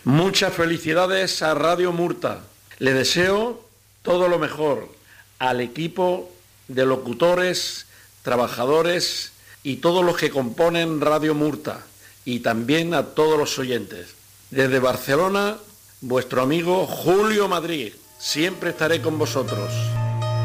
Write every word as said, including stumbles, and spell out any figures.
Muchas felicidades a Radio Murta. Le deseo todo lo mejor al equipo de locutores, trabajadores y todos los que componen Radio Murta, y también a todos los oyentes. Desde Barcelona, vuestro amigo Julio Madrid. Siempre estaré con vosotros.